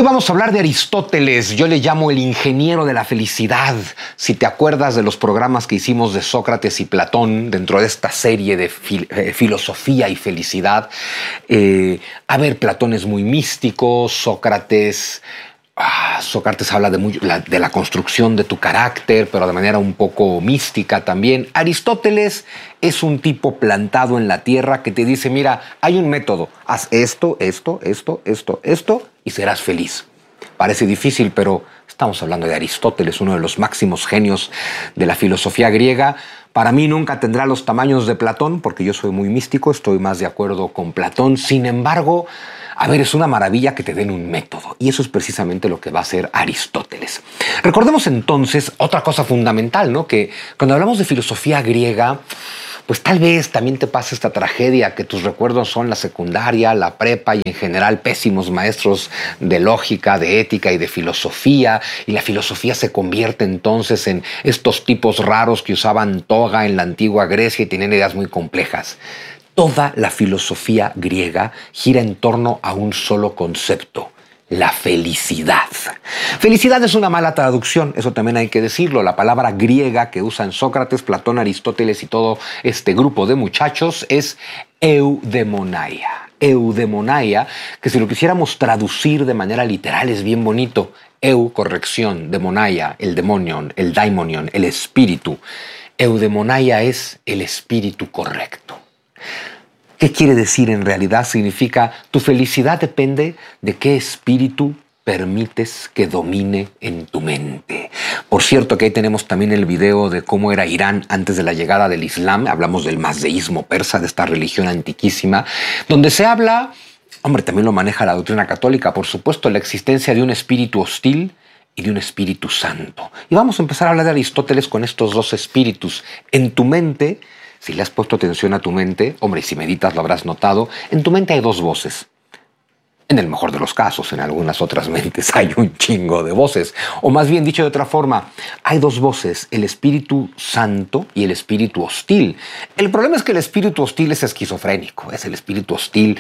Hoy vamos a hablar de Aristóteles. Yo le llamo el ingeniero de la felicidad. Si te acuerdas de los programas que hicimos de Sócrates y Platón dentro de esta serie de filosofía y felicidad, Platón es muy místico, Sócrates habla de la construcción de tu carácter, pero de manera un poco mística también. Aristóteles es un tipo plantado en la tierra que te dice, mira, hay un método, haz esto, y serás feliz. Parece difícil, pero estamos hablando de Aristóteles, uno de los máximos genios de la filosofía griega. Para mí nunca tendrá los tamaños de Platón, porque yo soy muy místico, estoy más de acuerdo con Platón. Sin embargo, es una maravilla que te den un método, y eso es precisamente lo que va a hacer Aristóteles. Recordemos entonces otra cosa fundamental, ¿no? Que cuando hablamos de filosofía griega, pues tal vez también te pase esta tragedia, que tus recuerdos son la secundaria, la prepa y en general pésimos maestros de lógica, de ética y de filosofía, y la filosofía se convierte entonces en estos tipos raros que usaban toga en la antigua Grecia y tenían ideas muy complejas. Toda la filosofía griega gira en torno a un solo concepto: la felicidad. Felicidad es una mala traducción, eso también hay que decirlo. La palabra griega que usan Sócrates, Platón, Aristóteles y todo este grupo de muchachos es eudemonaia. Eudemonaia, que si lo quisiéramos traducir de manera literal es bien bonito. Corrección, demonaia, el demonion, el daimonion, el espíritu. Eudemonaia es el espíritu correcto. ¿Qué quiere decir en realidad? Significa tu felicidad depende de qué espíritu permites que domine en tu mente. Por cierto, que ahí tenemos también el video de cómo era Irán antes de la llegada del Islam. Hablamos del mazdeísmo persa, de esta religión antiquísima, donde se habla, también lo maneja la doctrina católica, por supuesto, la existencia de un espíritu hostil y de un espíritu santo. Y vamos a empezar a hablar de Aristóteles con estos dos espíritus. En tu mente, si le has puesto atención a tu mente, y si meditas lo habrás notado, en tu mente hay dos voces. En el mejor de los casos, en algunas otras mentes hay un chingo de voces. O más bien dicho de otra forma, hay dos voces, el espíritu santo y el espíritu hostil. El problema es que el espíritu hostil es esquizofrénico. El espíritu hostil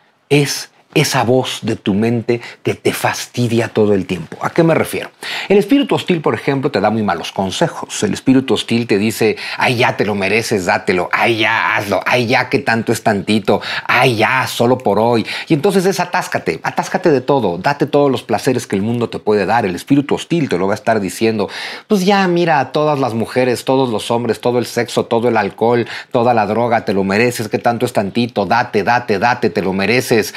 es esa voz de tu mente que te fastidia todo el tiempo. ¿A qué me refiero? El espíritu hostil, por ejemplo, te da muy malos consejos. El espíritu hostil te dice, ay, ya te lo mereces, dátelo, ay, ya hazlo, ay, ya que tanto es tantito, ay, ya, solo por hoy. Y entonces es atáscate de todo, date todos los placeres que el mundo te puede dar. El espíritu hostil te lo va a estar diciendo, pues ya, mira, todas las mujeres, todos los hombres, todo el sexo, todo el alcohol, toda la droga, te lo mereces, que tanto es tantito, date, te lo mereces.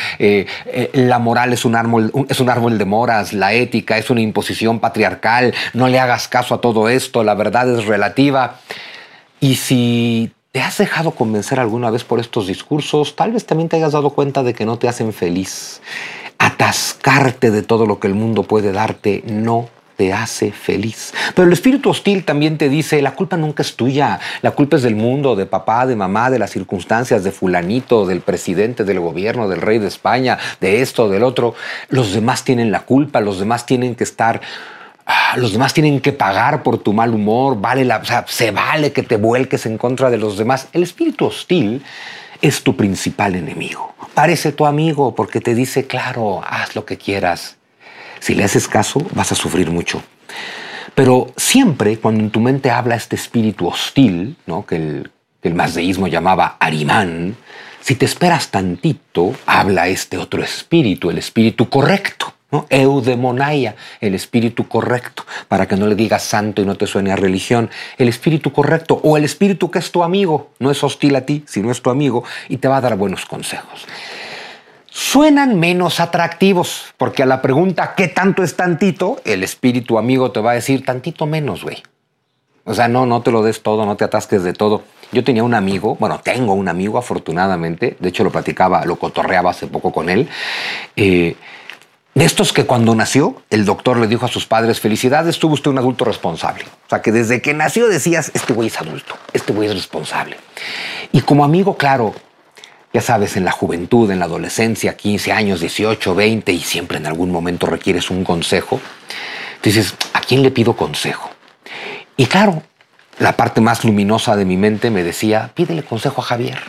La moral es un árbol de moras, la ética es una imposición patriarcal, no le hagas caso a todo esto, la verdad es relativa. Y si te has dejado convencer alguna vez por estos discursos, tal vez también te hayas dado cuenta de que no te hacen feliz. Atascarte de todo lo que el mundo puede darte no te hace feliz. Pero el espíritu hostil también te dice, la culpa nunca es tuya, la culpa es del mundo, de papá, de mamá, de las circunstancias, de fulanito, del presidente, del gobierno, del rey de España, de esto, del otro. Los demás tienen la culpa, los demás tienen que pagar por tu mal humor, se vale que te vuelques en contra de los demás. El espíritu hostil es tu principal enemigo. Parece tu amigo porque te dice, claro, haz lo que quieras. Si le haces caso, vas a sufrir mucho. Pero siempre cuando en tu mente habla este espíritu hostil, ¿no? que el mazdeísmo llamaba Arimán, si te esperas tantito, habla este otro espíritu, el espíritu correcto, ¿no? Eudemonaia, el espíritu correcto, para que no le digas santo y no te suene a religión. El espíritu correcto, o el espíritu que es tu amigo, no es hostil a ti, sino es tu amigo, y te va a dar buenos consejos. Suenan menos atractivos, porque a la pregunta ¿qué tanto es tantito? El espíritu amigo te va a decir tantito menos, güey. No te lo des todo, no te atasques de todo. Yo tengo un amigo afortunadamente, de hecho lo cotorreaba hace poco con él, de estos que cuando nació, el doctor le dijo a sus padres, felicidades, tuvo usted un adulto responsable. O sea, que desde que nació decías, este güey es adulto, este güey es responsable. Y como amigo, claro, ya sabes, en la juventud, en la adolescencia, 15 años, 18, 20, y siempre en algún momento requieres un consejo, dices, ¿a quién le pido consejo? Y claro, la parte más luminosa de mi mente me decía, pídele consejo a Javier.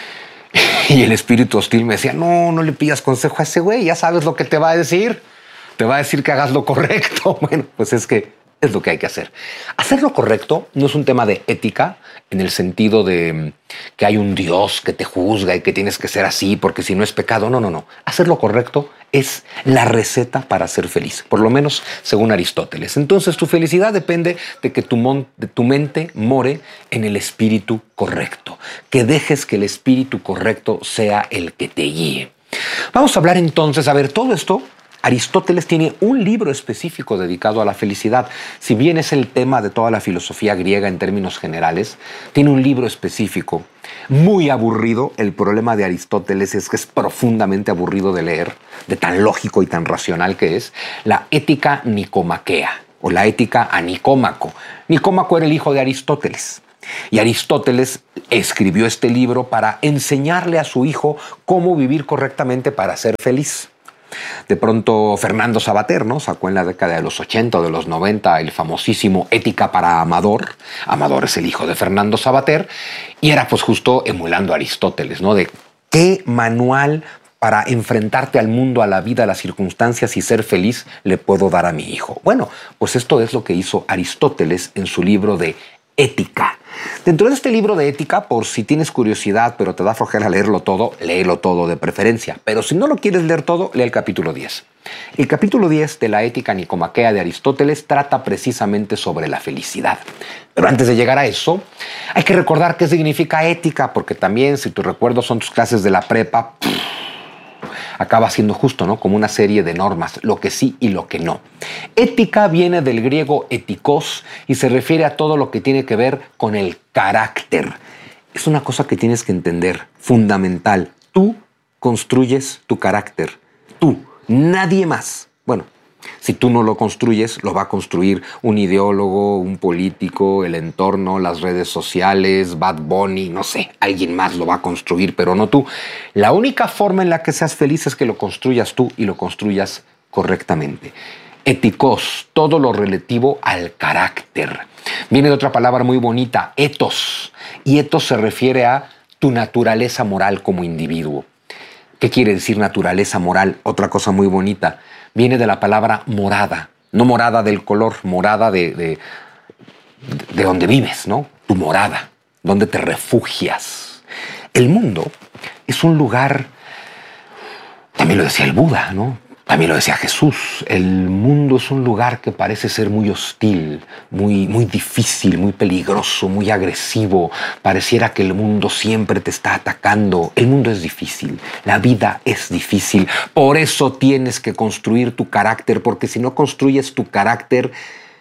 Y el espíritu hostil me decía, no le pidas consejo a ese güey, ya sabes lo que te va a decir. te va a decir que hagas lo correcto. Bueno, pues es que es lo que hay que hacer. Hacer lo correcto no es un tema de ética en el sentido de que hay un Dios que te juzga y que tienes que ser así porque si no es pecado. No, no, no. Hacer lo correcto es la receta para ser feliz, por lo menos según Aristóteles. Entonces tu felicidad depende de que tu mente more en el espíritu correcto, que dejes que el espíritu correcto sea el que te guíe. Vamos a hablar entonces, a ver, todo esto. Aristóteles tiene un libro específico dedicado a la felicidad. Si bien es el tema de toda la filosofía griega en términos generales, tiene un libro específico muy aburrido. El problema de Aristóteles es que es profundamente aburrido de leer, de tan lógico y tan racional que es, la Ética Nicomaquea o la Ética a Nicómaco. Nicómaco era el hijo de Aristóteles. Y Aristóteles escribió este libro para enseñarle a su hijo cómo vivir correctamente para ser feliz. De pronto Fernando Savater, ¿no?, sacó en la década de los 80 o de los 90 el famosísimo Ética para Amador. Amador es el hijo de Fernando Savater y era pues justo emulando a Aristóteles, ¿no?, de qué manual para enfrentarte al mundo, a la vida, a las circunstancias y ser feliz le puedo dar a mi hijo. Bueno, pues esto es lo que hizo Aristóteles en su libro de Ética. Dentro de este libro de ética, por si tienes curiosidad, pero te da flojera leerlo todo, léelo todo de preferencia. Pero si no lo quieres leer todo, lee el capítulo 10. El capítulo 10 de la Ética Nicomaquea de Aristóteles trata precisamente sobre la felicidad. Pero antes de llegar a eso, hay que recordar qué significa ética, porque también, si tus recuerdos son tus clases de la prepa, acaba siendo justo, ¿no?, como una serie de normas, lo que sí y lo que no. Ética viene del griego etikos y se refiere a todo lo que tiene que ver con el carácter. Es una cosa que tienes que entender, fundamental. Tú construyes tu carácter. Tú, nadie más. Bueno, si tú no lo construyes, lo va a construir un ideólogo, un político, el entorno, las redes sociales, Bad Bunny, no sé, alguien más lo va a construir, pero no tú. La única forma en la que seas feliz es que lo construyas tú y lo construyas correctamente. Etikos, todo lo relativo al carácter. Viene de otra palabra muy bonita, ethos. Y ethos se refiere a tu naturaleza moral como individuo. ¿Qué quiere decir naturaleza moral? Otra cosa muy bonita. Viene de la palabra morada. No morada del color, morada de donde vives, ¿no? Tu morada, donde te refugias. El mundo es un lugar, también lo decía el Buda, ¿no?, también lo decía Jesús, el mundo es un lugar que parece ser muy hostil, muy difícil, muy peligroso, muy agresivo. Pareciera que el mundo siempre te está atacando. El mundo es difícil, la vida es difícil. Por eso tienes que construir tu carácter, porque si no construyes tu carácter,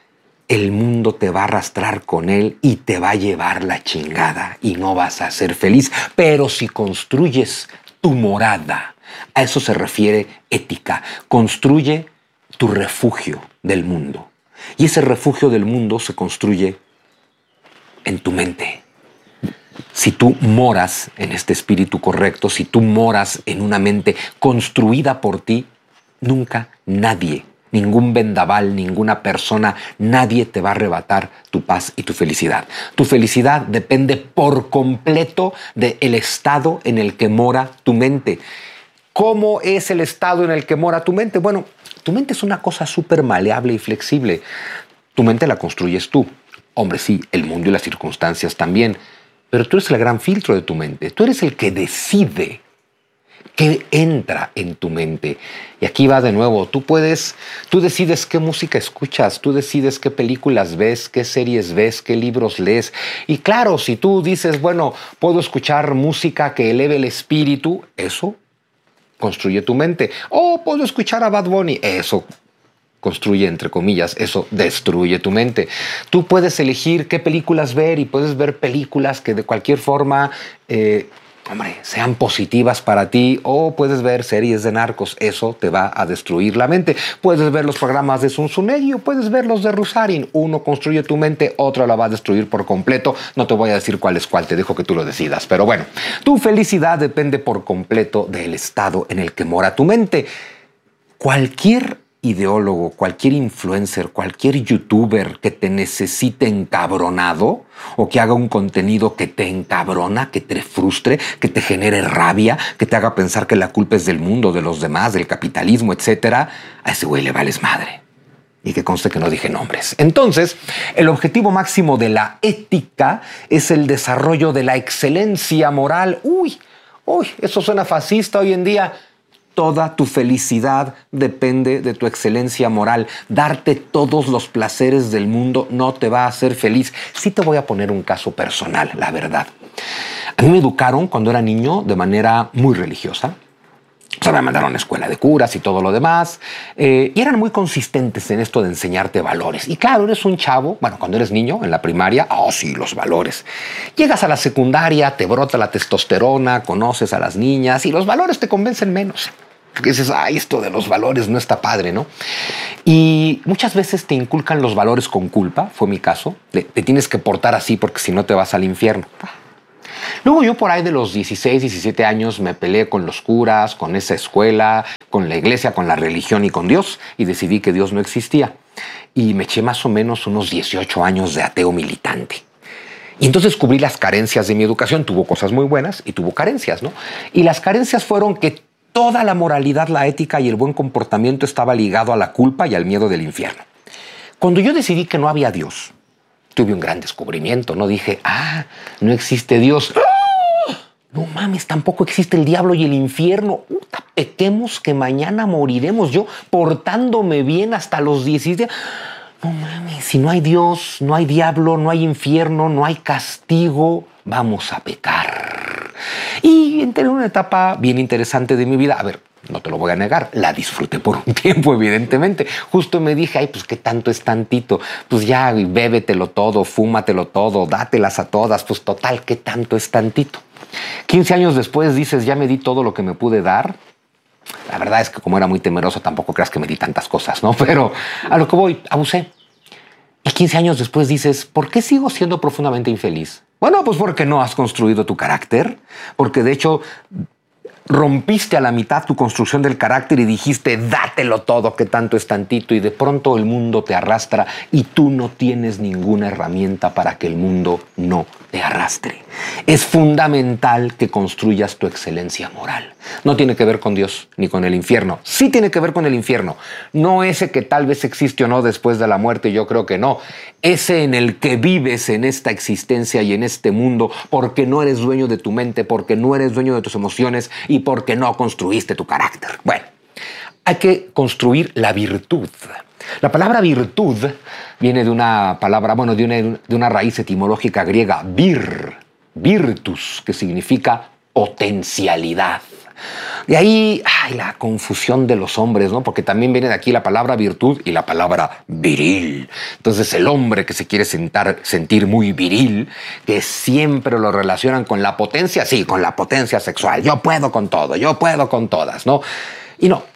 el mundo te va a arrastrar con él y te va a llevar la chingada y no vas a ser feliz. Pero si construyes tu morada, a eso se refiere ética. Construye tu refugio del mundo. Y ese refugio del mundo se construye en tu mente. Si tú moras en este espíritu correcto, si tú moras en una mente construida por ti, nunca nadie, ningún vendaval, ninguna persona, nadie te va a arrebatar tu paz y tu felicidad. Tu felicidad depende por completo del estado en el que mora tu mente. ¿Cómo es el estado en el que mora tu mente? Bueno, tu mente es una cosa súper maleable y flexible. Tu mente la construyes tú. Hombre, sí, el mundo y las circunstancias también. Pero tú eres el gran filtro de tu mente. Tú eres el que decide qué entra en tu mente. Y aquí va de nuevo. Tú decides qué música escuchas, tú decides qué películas ves, qué series ves, qué libros lees. Y claro, si tú dices, bueno, puedo escuchar música que eleve el espíritu, eso construye tu mente. O puedo escuchar a Bad Bunny, eso construye, entre comillas, eso destruye tu mente. Tú puedes elegir qué películas ver y puedes ver películas que de cualquier forma sean positivas para ti, o puedes ver series de narcos, eso te va a destruir la mente. Puedes ver los programas de Zunzunegui o puedes ver los de Rusarin. Uno construye tu mente, otro la va a destruir por completo. No te voy a decir cuál es cuál, te dejo que tú lo decidas. Pero bueno, tu felicidad depende por completo del estado en el que mora tu mente. Cualquier ideólogo, cualquier influencer, cualquier youtuber que te necesite encabronado o que haga un contenido que te encabrona, que te frustre, que te genere rabia, que te haga pensar que la culpa es del mundo, de los demás, del capitalismo, etcétera, a ese güey le vales madre. Y que conste que no dije nombres. Entonces, el objetivo máximo de la ética es el desarrollo de la excelencia moral. Uy, eso suena fascista hoy en día. Toda tu felicidad depende de tu excelencia moral. Darte todos los placeres del mundo no te va a hacer feliz. Sí te voy a poner un caso personal, la verdad. A mí me educaron cuando era niño de manera muy religiosa. O sea, me mandaron a una escuela de curas y todo lo demás. Y eran muy consistentes en esto de enseñarte valores. Y claro, eres un chavo, bueno, cuando eres niño en la primaria, sí, los valores. Llegas a la secundaria, te brota la testosterona, conoces a las niñas y los valores te convencen menos. Porque dices, esto de los valores no está padre, ¿no? Y muchas veces te inculcan los valores con culpa, fue mi caso. Te tienes que portar así porque si no te vas al infierno. Luego yo por ahí de los 16, 17 años me peleé con los curas, con esa escuela, con la iglesia, con la religión y con Dios y decidí que Dios no existía. Y me eché más o menos unos 18 años de ateo militante. Y entonces descubrí las carencias de mi educación. Tuvo cosas muy buenas y tuvo carencias, ¿no? Y las carencias fueron que toda la moralidad, la ética y el buen comportamiento estaba ligado a la culpa y al miedo del infierno. Cuando yo decidí que no había Dios, tuve un gran descubrimiento, ¿no? Dije, no existe Dios. No mames, tampoco existe el diablo y el infierno. Pequemos que mañana moriremos. Yo portándome bien hasta los 17. No mames, si no hay Dios, no hay diablo, no hay infierno, no hay castigo, vamos a pecar. Y entré en una etapa bien interesante de mi vida. A ver, no te lo voy a negar, la disfruté por un tiempo, evidentemente. Justo me dije, pues qué tanto es tantito. Pues ya, bébetelo todo, fúmatelo todo, dátelas a todas. Pues total, qué tanto es tantito. 15 años después dices, ya me di todo lo que me pude dar. La verdad es que como era muy temeroso, tampoco creas que me di tantas cosas, ¿no? Pero a lo que voy, abusé. Y 15 años después dices, ¿por qué sigo siendo profundamente infeliz? Bueno, pues porque no has construido tu carácter, porque de hecho rompiste a la mitad tu construcción del carácter y dijiste, dátelo todo, que tanto es tantito, y de pronto el mundo te arrastra y tú no tienes ninguna herramienta para que el mundo no te arrastre. Es fundamental que construyas tu excelencia moral. No tiene que ver con Dios ni con el infierno. Sí tiene que ver con el infierno. No ese que tal vez existe o no después de la muerte, yo creo que no. Ese en el que vives en esta existencia y en este mundo porque no eres dueño de tu mente, porque no eres dueño de tus emociones y porque no construiste tu carácter. Bueno, hay que construir la virtud. La palabra virtud viene de una palabra, de una raíz etimológica griega, virtus, que significa potencialidad. De ahí la confusión de los hombres, ¿no? Porque también viene de aquí la palabra virtud y la palabra viril. Entonces el hombre que se quiere sentir muy viril, que siempre lo relacionan con la potencia, sí, con la potencia sexual. Yo puedo con todo, yo puedo con todas, ¿no? Y no.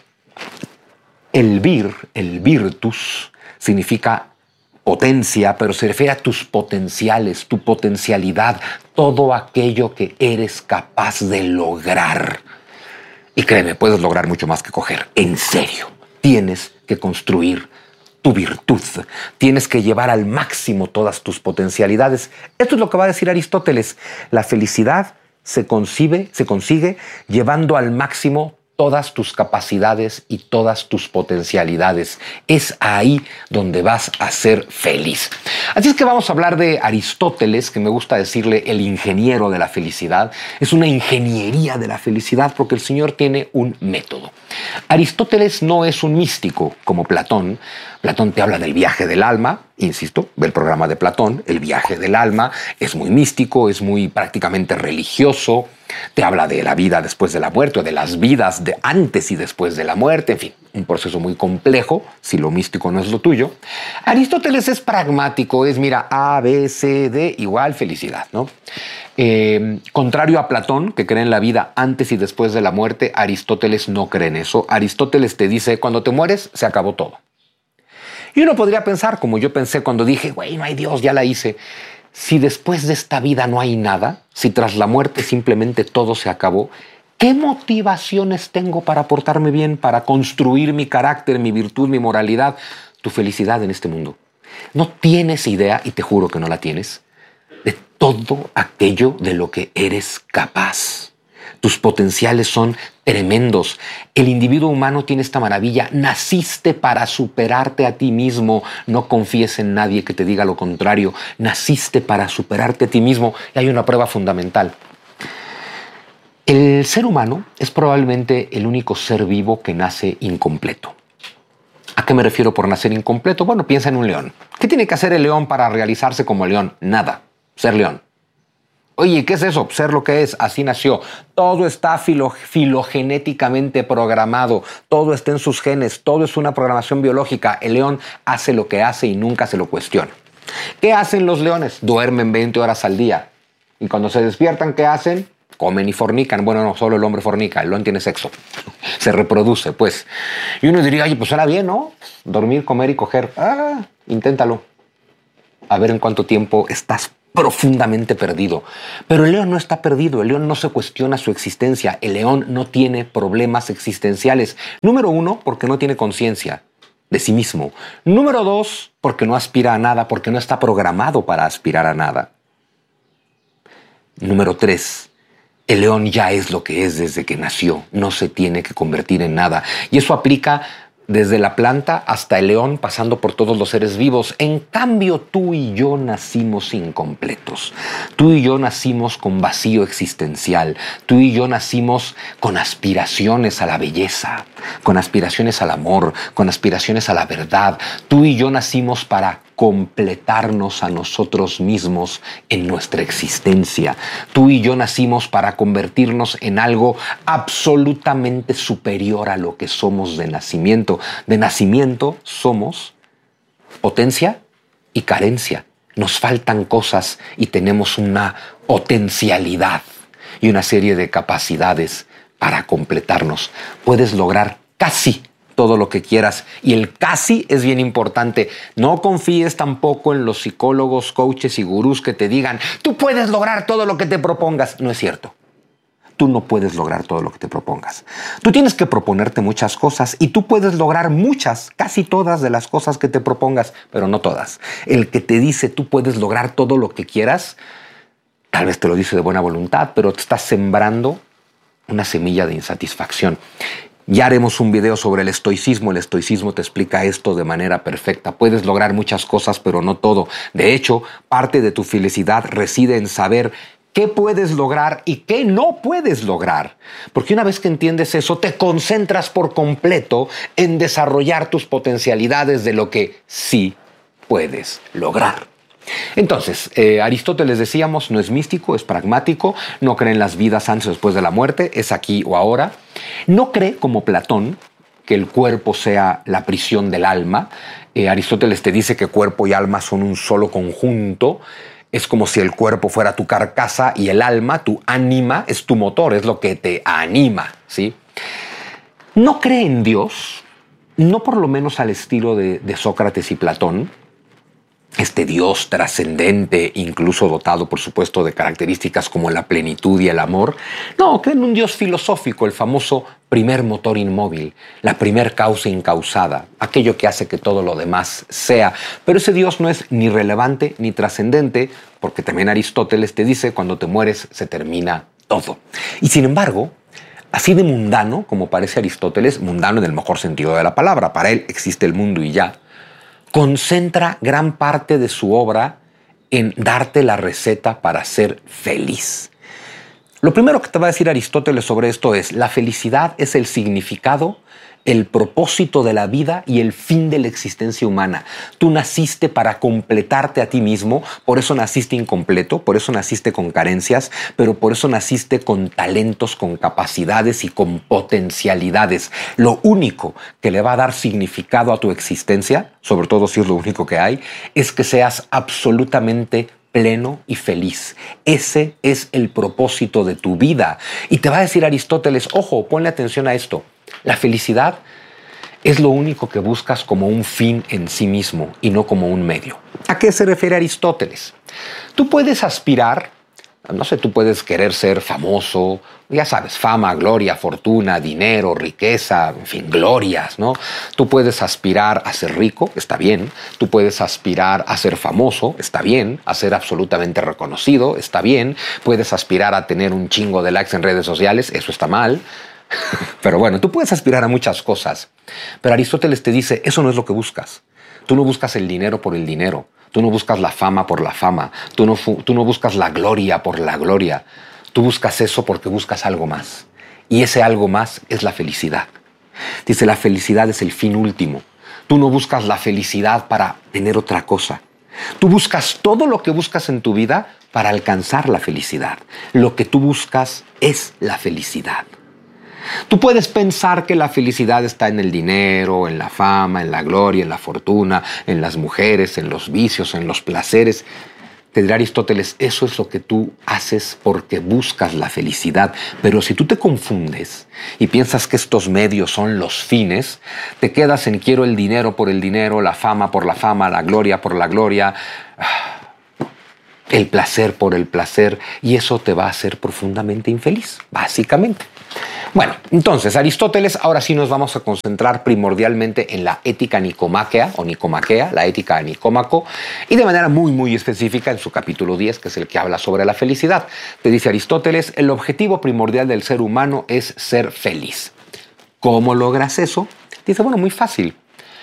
El virtus, significa potencia, pero se refiere a tus potenciales, tu potencialidad, todo aquello que eres capaz de lograr. Y créeme, puedes lograr mucho más que coger. En serio, tienes que construir tu virtud. Tienes que llevar al máximo todas tus potencialidades. Esto es lo que va a decir Aristóteles. La felicidad se consigue llevando al máximo todas tus capacidades y todas tus potencialidades. Es ahí donde vas a ser feliz. Así es que vamos a hablar de Aristóteles, que me gusta decirle el ingeniero de la felicidad. Es una ingeniería de la felicidad porque el señor tiene un método. Aristóteles no es un místico como Platón. Platón te habla del viaje del alma, insisto, ve el programa de Platón, el viaje del alma, es muy místico, es muy prácticamente religioso, te habla de la vida después de la muerte o de las vidas de antes y después de la muerte, en fin, un proceso muy complejo, si lo místico no es lo tuyo. Aristóteles es pragmático, es mira, A, B, C, D, igual felicidad, ¿no? Contrario a Platón, que cree en la vida antes y después de la muerte, Aristóteles no cree en eso. Aristóteles te dice, cuando te mueres, se acabó todo. Y uno podría pensar, como yo pensé cuando dije, güey, no hay Dios, ya la hice. Si después de esta vida no hay nada, si tras la muerte simplemente todo se acabó, ¿Qué motivaciones tengo para portarme bien, para construir mi carácter, mi virtud, mi moralidad, tu felicidad en este mundo? No tienes idea, y te juro que no la tienes, de todo aquello de lo que eres capaz. Tus potenciales son tremendos. El individuo humano tiene esta maravilla. Naciste para superarte a ti mismo. No confíes en nadie que te diga lo contrario. Naciste para superarte a ti mismo. Y hay una prueba fundamental. El ser humano es probablemente el único ser vivo que nace incompleto. ¿A qué me refiero por nacer incompleto? Bueno, piensa en un león. ¿Qué tiene que hacer el león para realizarse como león? Nada. Ser león. Oye, ¿qué es eso? Ser lo que es. Así nació. Todo está filogenéticamente programado. Todo está en sus genes. Todo es una programación biológica. El león hace lo que hace y nunca se lo cuestiona. ¿Qué hacen los leones? Duermen 20 horas al día. Y cuando se despiertan, ¿qué hacen? Comen y fornican. Bueno, no, solo el hombre fornica. El león tiene sexo. Se reproduce, pues. Y uno diría, oye, pues suena bien, ¿no? Dormir, comer y coger. Inténtalo. A ver en cuánto tiempo estás profundamente perdido. Pero el león no está perdido. El león no se cuestiona su existencia. El león no tiene problemas existenciales. Número 1, porque no tiene conciencia de sí mismo. Número 2, porque no aspira a nada, porque no está programado para aspirar a nada. Número 3, el león ya es lo que es desde que nació, no se tiene que convertir en nada. Y eso aplica desde la planta hasta el león, pasando por todos los seres vivos. En cambio, tú y yo nacimos incompletos. Tú y yo nacimos con vacío existencial. Tú y yo nacimos con aspiraciones a la belleza, con aspiraciones al amor, con aspiraciones a la verdad. Tú y yo nacimos para completarnos a nosotros mismos en nuestra existencia. Tú y yo nacimos para convertirnos en algo absolutamente superior a lo que somos de nacimiento. De nacimiento somos potencia y carencia. Nos faltan cosas y tenemos una potencialidad y una serie de capacidades para completarnos. Puedes lograr casi todo lo que quieras. Y el casi es bien importante. No confíes tampoco en los psicólogos, coaches y gurús que te digan, tú puedes lograr todo lo que te propongas. No es cierto. Tú no puedes lograr todo lo que te propongas. Tú tienes que proponerte muchas cosas y tú puedes lograr muchas, casi todas de las cosas que te propongas, pero no todas. El que te dice tú puedes lograr todo lo que quieras, tal vez te lo dice de buena voluntad, pero te estás sembrando una semilla de insatisfacción. Ya haremos un video sobre el estoicismo. El estoicismo te explica esto de manera perfecta. Puedes lograr muchas cosas, pero no todo. De hecho, parte de tu felicidad reside en saber qué puedes lograr y qué no puedes lograr. Porque una vez que entiendes eso, te concentras por completo en desarrollar tus potencialidades de lo que sí puedes lograr. Entonces, Aristóteles, decíamos, no es místico, es pragmático, no cree en las vidas antes o después de la muerte, es aquí o ahora. No cree, como Platón, que el cuerpo sea la prisión del alma. Aristóteles te dice que cuerpo y alma son un solo conjunto. Es como si el cuerpo fuera tu carcasa y el alma, tu ánima, es tu motor, es lo que te anima, ¿sí? No cree en Dios, no por lo menos al estilo de Sócrates y Platón, este Dios trascendente, incluso dotado, por supuesto, de características como la plenitud y el amor. No, cree en un Dios filosófico, el famoso primer motor inmóvil, la primer causa incausada, aquello que hace que todo lo demás sea. Pero ese Dios no es ni relevante ni trascendente, porque también Aristóteles te dice, cuando te mueres se termina todo. Y sin embargo, así de mundano, como parece Aristóteles, mundano en el mejor sentido de la palabra, para él existe el mundo y ya, concentra gran parte de su obra en darte la receta para ser feliz. Lo primero que te va a decir Aristóteles sobre esto es, la felicidad es el significado, el propósito de la vida y el fin de la existencia humana. Tú naciste para completarte a ti mismo, por eso naciste incompleto, por eso naciste con carencias, pero por eso naciste con talentos, con capacidades y con potencialidades. Lo único que le va a dar significado a tu existencia, sobre todo si es lo único que hay, es que seas absolutamente pleno y feliz. Ese es el propósito de tu vida. Y te va a decir Aristóteles, ojo, ponle atención a esto. La felicidad es lo único que buscas como un fin en sí mismo y no como un medio. ¿A qué se refiere Aristóteles? Tú puedes aspirar No sé, tú puedes querer ser famoso, ya sabes, fama, gloria, fortuna, dinero, riqueza, en fin, glorias, ¿no? Tú puedes aspirar a ser rico, está bien. Tú puedes aspirar a ser famoso, está bien. A ser absolutamente reconocido, está bien. Puedes aspirar a tener un chingo de likes en redes sociales, eso está mal. Pero bueno, tú puedes aspirar a muchas cosas. Pero Aristóteles te dice, eso no es lo que buscas. Tú no buscas el dinero por el dinero. Tú no buscas la fama por la fama. Tú no buscas la gloria por la gloria. Tú buscas eso porque buscas algo más. Y ese algo más es la felicidad. Dice, la felicidad es el fin último. Tú no buscas la felicidad para tener otra cosa. Tú buscas todo lo que buscas en tu vida para alcanzar la felicidad. Lo que tú buscas es la felicidad. Tú puedes pensar que la felicidad está en el dinero, en la fama, en la gloria, en la fortuna, en las mujeres, en los vicios, en los placeres. Te dirá Aristóteles, eso es lo que tú haces porque buscas la felicidad. Pero si tú te confundes y piensas que estos medios son los fines, te quedas en quiero el dinero por el dinero, la fama por la fama, la gloria por la gloria, el placer por el placer, y eso te va a hacer profundamente infeliz, básicamente. Bueno, entonces Aristóteles, ahora sí nos vamos a concentrar primordialmente en la ética nicomáquea o nicomaquea, la ética de Nicómaco, y de manera muy específica en su capítulo 10, que es el que habla sobre la felicidad. Te dice Aristóteles, el objetivo primordial del ser humano es ser feliz. ¿Cómo logras eso? Dice, bueno, muy fácil.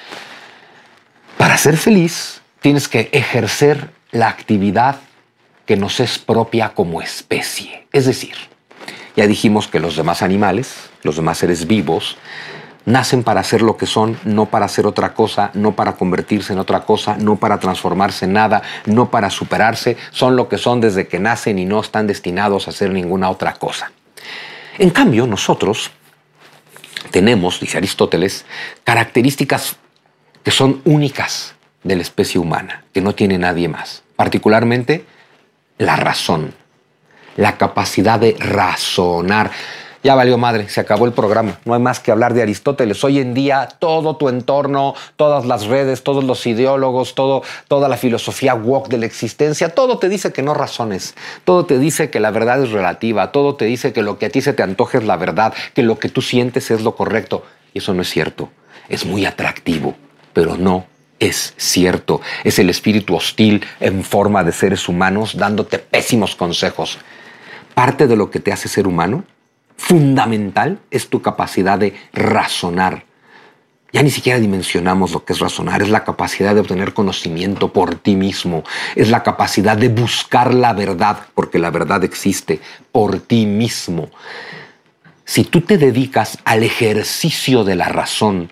Para ser feliz tienes que ejercer la actividad que nos es propia como especie. Es decir, ya dijimos que los demás animales, los demás seres vivos, nacen para ser lo que son, no para hacer otra cosa, no para convertirse en otra cosa, no para transformarse en nada, no para superarse. Son lo que son desde que nacen y no están destinados a hacer ninguna otra cosa. En cambio, nosotros tenemos, dice Aristóteles, características que son únicas de la especie humana, que no tiene nadie más. Particularmente, la razón. La capacidad de razonar. Ya valió madre, se acabó el programa. No hay más que hablar de Aristóteles. Hoy en día todo tu entorno, todas las redes, todos los ideólogos, toda la filosofía woke de la existencia, todo te dice que no razones. Todo te dice que la verdad es relativa. Todo te dice que lo que a ti se te antoje es la verdad, que lo que tú sientes es lo correcto. Y eso no es cierto. Es muy atractivo, pero no es cierto. Es el espíritu hostil en forma de seres humanos dándote pésimos consejos. Parte de lo que te hace ser humano, fundamental, es tu capacidad de razonar. Ya ni siquiera dimensionamos lo que es razonar. Es la capacidad de obtener conocimiento por ti mismo. Es la capacidad de buscar la verdad, porque la verdad existe, por ti mismo. Si tú te dedicas al ejercicio de la razón,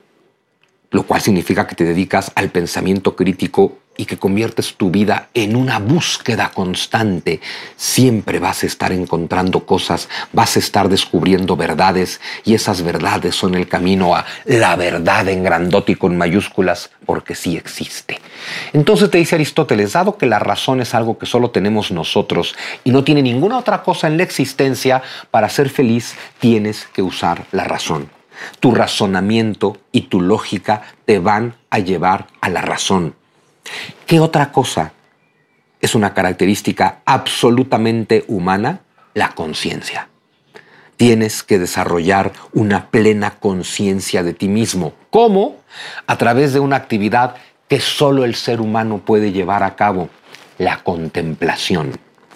lo cual significa que te dedicas al pensamiento crítico y que conviertes tu vida en una búsqueda constante, siempre vas a estar encontrando cosas, vas a estar descubriendo verdades, y esas verdades son el camino a la verdad en grandote y con mayúsculas, porque sí existe. Entonces te dice Aristóteles, dado que la razón es algo que solo tenemos nosotros y no tiene ninguna otra cosa en la existencia, para ser feliz tienes que usar la razón. Tu razonamiento y tu lógica te van a llevar a la razón. ¿Qué otra cosa es una característica absolutamente humana? La conciencia. Tienes que desarrollar una plena conciencia de ti mismo. ¿Cómo? A través de una actividad que solo el ser humano puede llevar a cabo: la contemplación.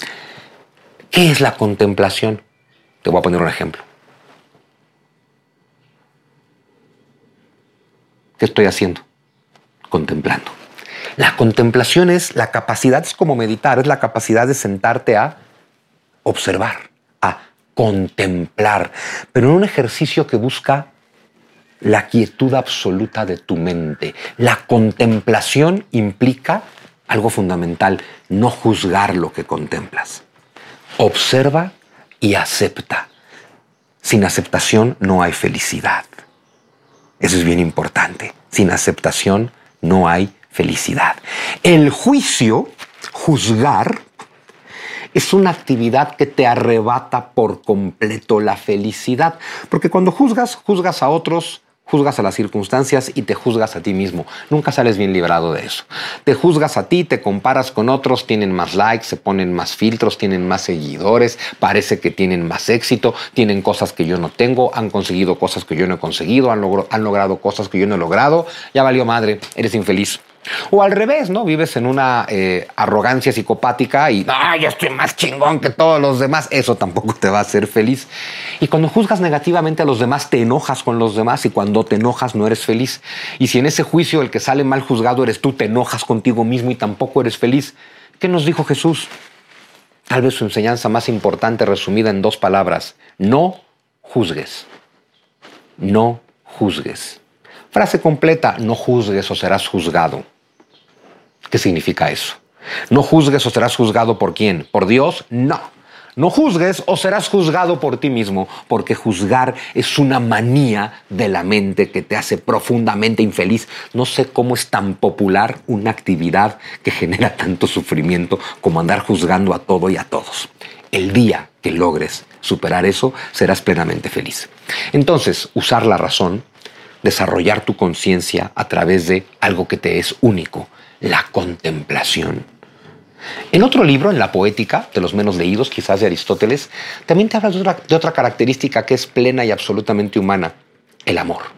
¿Qué es la contemplación? Te voy a poner un ejemplo. ¿Qué estoy haciendo? Contemplando. La contemplación es la capacidad, es como meditar, es la capacidad de sentarte a observar, a contemplar, pero en un ejercicio que busca la quietud absoluta de tu mente. La contemplación implica algo fundamental: no juzgar lo que contemplas. Observa y acepta. Sin aceptación no hay felicidad. Eso es bien importante. Sin aceptación no hay felicidad. El juicio, juzgar, es una actividad que te arrebata por completo la felicidad. Porque cuando juzgas, juzgas a otros juzgas a las circunstancias y te juzgas a ti mismo. Nunca sales bien librado de eso. Te juzgas a ti, te comparas con otros, tienen más likes, se ponen más filtros, tienen más seguidores, parece que tienen más éxito, tienen cosas que yo no tengo, han conseguido cosas que yo no he conseguido, han logrado cosas que yo no he logrado. Ya valió madre, eres infeliz. O al revés, ¿no? Vives en una arrogancia psicopática y yo estoy más chingón que todos los demás. Eso tampoco te va a hacer feliz. Y cuando juzgas negativamente a los demás, te enojas con los demás, y cuando te enojas no eres feliz. Y si en ese juicio el que sale mal juzgado eres tú, te enojas contigo mismo y tampoco eres feliz. ¿Qué nos dijo Jesús? Tal vez su enseñanza más importante, resumida en 2 palabras: no juzgues. No juzgues. Frase completa: no juzgues o serás juzgado. ¿Qué significa eso? No juzgues o serás juzgado ¿por quién? ¿Por Dios? No. No juzgues o serás juzgado por ti mismo, porque juzgar es una manía de la mente que te hace profundamente infeliz. No sé cómo es tan popular una actividad que genera tanto sufrimiento como andar juzgando a todo y a todos. El día que logres superar eso, serás plenamente feliz. Entonces, usar la razón, desarrollar tu conciencia a través de algo que te es único: la contemplación. En otro libro, en La Poética, de los menos leídos, quizás de Aristóteles, también te habla de otra característica que es plena y absolutamente humana: el amor.